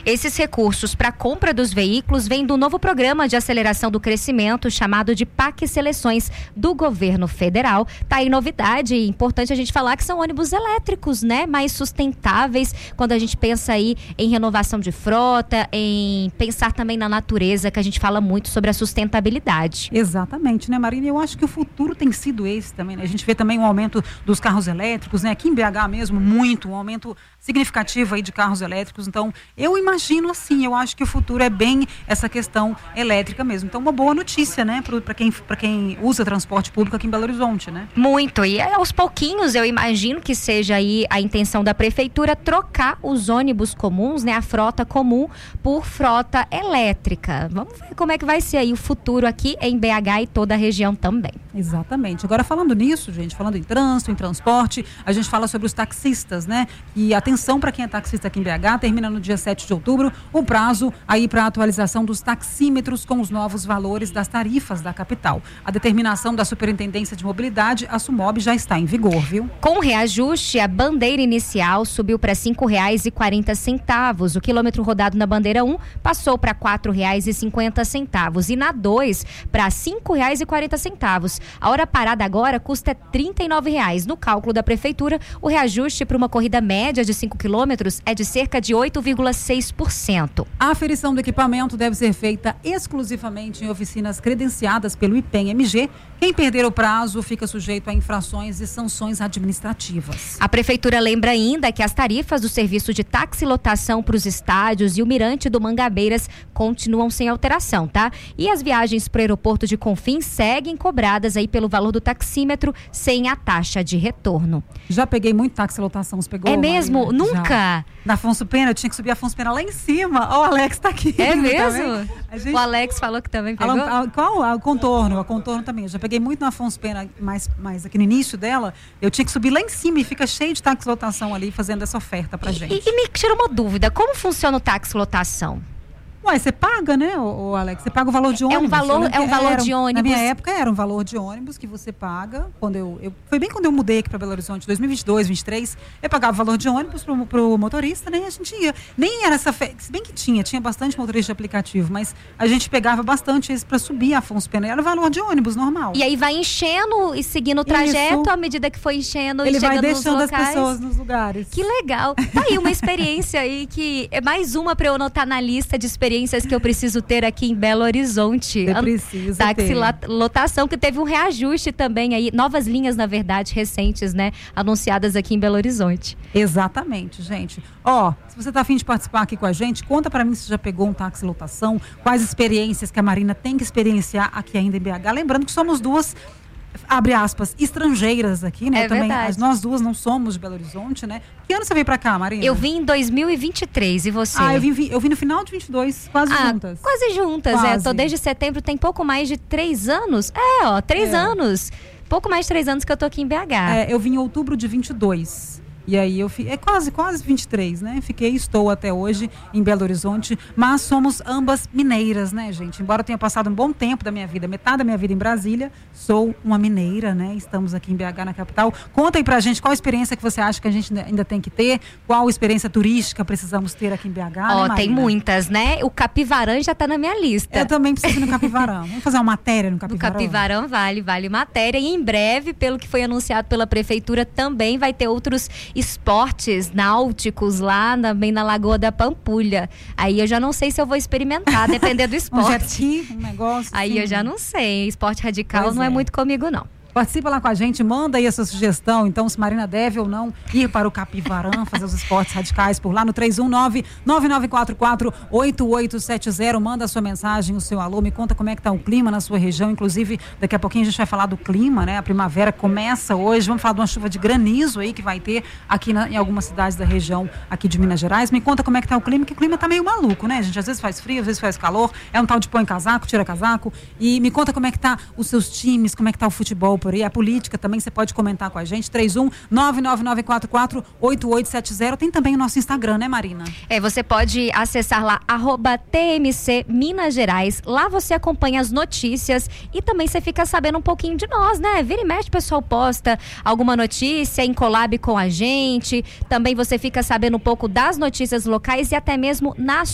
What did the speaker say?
Esses recursos para a compra dos veículos vêm do novo programa de aceleração do crescimento chamado de PAC Seleções do governo federal. Tá aí novidade, importante a gente falar que são ônibus elétricos, né? Mais sustentáveis, quando a gente pensa aí em renovação de frota, em pensar também na natureza, que a gente fala muito sobre a sustentabilidade. Exatamente, né, Marina? Eu acho que o futuro tem sido esse também, né? A gente vê também um aumento dos carros elétricos, né? Aqui em BH mesmo, um aumento significativo aí de carros elétricos. Então, eu imagino assim, eu acho que o futuro é bem essa questão elétrica mesmo. Então, uma boa notícia, né, para quem usa transporte público aqui em Belo Horizonte, né? Muito, e aos pouquinhos eu imagino que seja aí a intenção da prefeitura trocar os ônibus comuns, né, a frota comum por frota elétrica. Vamos ver como é que vai ser aí o futuro aqui em BH e toda a região também. Exatamente. Agora, falando nisso, gente, falando em trânsito, em transporte, a gente fala sobre os taxistas, né? E atenção para quem é taxista aqui em BH, termina no dia 7 de outubro o prazo aí para a atualização dos taxímetros com os novos valores das tarifas da capital. A determinação da Superintendência de Mobilidade, a SUMOB, já está em vigor, viu? Com reajuste, a bandeira inicial subiu para R$ 5,40. O quilômetro rodado na bandeira 1 passou para R$ 4,50 e na 2 para R$ 5,40. A hora parada agora custa R$ 39,00. No cálculo da prefeitura, o reajuste para uma corrida média de 5 quilômetros é de cerca de 8,6%. A aferição do equipamento deve ser feita exclusivamente em oficinas credenciadas pelo IPEM-MG. Quem perder o prazo fica sujeito a infrações e sanções administrativas. A prefeitura lembra ainda que as tarifas do serviço de taxilotação para os estádios e o Mirante do Mangabeiras continuam sem alteração, tá? E as viagens para o aeroporto de Confins seguem cobradas aí pelo valor do taxímetro sem a taxa de retorno. Já peguei muito taxilotação, você pegou? É mesmo? Marina? Nunca? Já. Na Afonso Pena, eu tinha que subir a Afonso Pena lá em cima. Ó, o Alex tá aqui. É mesmo? O Alex falou que também pegou? Qual? O contorno. A contorno também. Eu já peguei muito na Afonso Pena, mais aqui no início dela. Eu tinha que subir lá em cima e fica cheio de taxilotação ali, fazendo essa oferta pra gente. E me tira uma dúvida, como funciona o taxilotação? Ué, você paga, né, o Alex? Você paga o valor de ônibus. É um valor de ônibus. Na minha época era um valor de ônibus que você paga. Foi bem quando eu mudei aqui para Belo Horizonte, 2022, 2023. Eu pagava o valor de ônibus pro motorista, né? A gente ia. Nem era essa se bem que tinha bastante motorista de aplicativo, mas a gente pegava bastante esse para subir a Afonso Pena. Era o valor de ônibus normal. E aí vai enchendo e seguindo o trajeto. Isso. À medida que foi enchendo ele e chegando vai deixando nos locais. As pessoas nos lugares. Que legal. Tá aí uma experiência aí que é mais uma para eu anotar na lista de experiências que eu preciso ter aqui em Belo Horizonte. Você precisa Taxilotação, que teve um reajuste também aí, novas linhas, na verdade, recentes, né? Anunciadas aqui em Belo Horizonte. Exatamente, gente. Se você tá a fim de participar aqui com a gente, conta pra mim se já pegou um taxilotação, quais experiências que a Marina tem que experienciar aqui ainda em BH. Lembrando que somos duas, abre aspas, estrangeiras aqui, né? Também, nós duas não somos de Belo Horizonte, né? Que ano você veio pra cá, Marina? Eu vim em 2023, e você? Eu vim no final de 22, quase juntas. Quase juntas, quase. Tô desde setembro, tem pouco mais de 3 anos. 3 anos. Pouco mais de 3 anos que eu tô aqui em BH. Eu vim em outubro de 22. E aí quase 23, né? Estou até hoje em Belo Horizonte, mas somos ambas mineiras, né, gente? Embora eu tenha passado um bom tempo da minha vida, metade da minha vida em Brasília, sou uma mineira, né? Estamos aqui em BH, na capital. Conta aí pra gente qual a experiência que você acha que a gente ainda tem que ter, qual experiência turística precisamos ter aqui em BH, né, tem muitas, né? O Capivarã já tá na minha lista. Eu também preciso ir no Capivarã. Vamos fazer uma matéria no Capivarã? No Capivarã vale matéria, e em breve, pelo que foi anunciado pela prefeitura, também vai ter outros esportes náuticos lá bem na Lagoa da Pampulha. Aí eu já não sei se eu vou experimentar, depender do esporte. Um jet ski, um negócio. Aí assim. Eu já não sei. Esporte radical não é muito comigo, não. Participa lá com a gente, manda aí a sua sugestão, então, se Marina deve ou não ir para o Capivarã, fazer os esportes radicais por lá no 319-9944-8870. Manda a sua mensagem, o seu alô, me conta como é que tá o clima na sua região. Inclusive, daqui a pouquinho a gente vai falar do clima, né? A primavera começa hoje, vamos falar de uma chuva de granizo aí que vai ter aqui em algumas cidades da região aqui de Minas Gerais. Me conta como é que tá o clima, que o clima tá meio maluco, né, gente? Às vezes faz frio, às vezes faz calor, é um tal de põe casaco, tira casaco. E me conta como é que tá os seus times, como é que tá o futebol por aí, a política também, você pode comentar com a gente, 31-99944-8870. Tem também o nosso Instagram, né, Marina? Você pode acessar lá, @TMC Minas Gerais. Lá você acompanha as notícias e também você fica sabendo um pouquinho de nós, né? Vira e mexe, o pessoal posta alguma notícia em collab com a gente. Também você fica sabendo um pouco das notícias locais e até mesmo nas